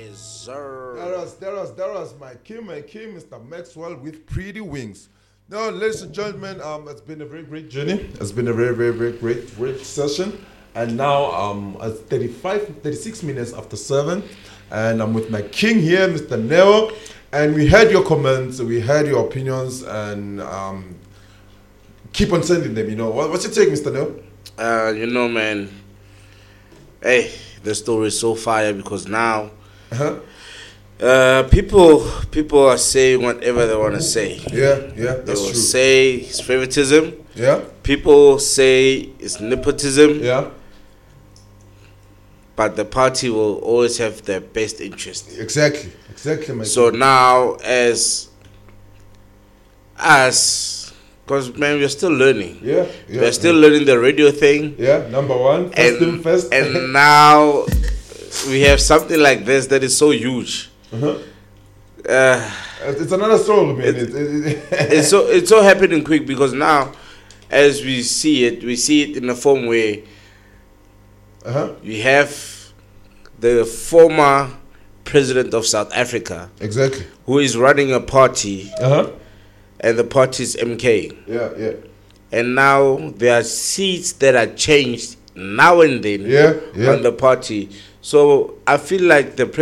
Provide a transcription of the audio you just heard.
Yes, sir. That was my king, Mr. Maxwell with Pretty Wings. Now, ladies and gentlemen, it's been a very great journey. It's been a very, very, very great session. And now it's 36 minutes after 7. And I'm with my king here, Mr. Neo. And we heard your comments, we heard your opinions, and keep on sending them. What's your take, Mr. Neo? Man, hey, the story is so fire because now people are saying whatever they want to say. Yeah, They that's will true. say it's favoritism. Yeah, People say it's nepotism. yeah, But the party will always have their best interest. exactly, my So king. now, as us, because man, we're still learning. Yeah, We're still learning the radio thing. Yeah, number one, first. And now we have something like this that is so huge. It's another story, man. It's so happening quick because now, as we see it in a form where we have the former president of South Africa Exactly. who is running a party, and the party is MK. Yeah. And now there are seats that are changed now and then Yeah. on the party. So I feel like the